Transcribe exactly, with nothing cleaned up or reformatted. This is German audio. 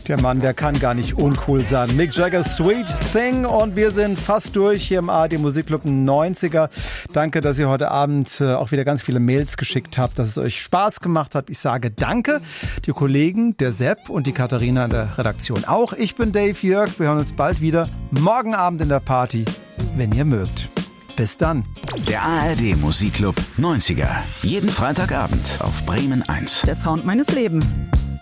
Der Mann, der kann gar nicht uncool sein. Mick Jagger's Sweet Thing, und wir sind fast durch hier im A R D Musikclub neunziger. Danke, dass ihr heute Abend auch wieder ganz viele Mails geschickt habt, dass es euch Spaß gemacht hat. Ich sage danke. Die Kollegen, der Sepp und die Katharina in der Redaktion auch. Ich bin Dave Jörg. Wir hören uns bald wieder. Morgen Abend in der Party, wenn ihr mögt. Bis dann. Der A R D Musikclub neunziger. Jeden Freitagabend auf Bremen eins. Der Sound meines Lebens.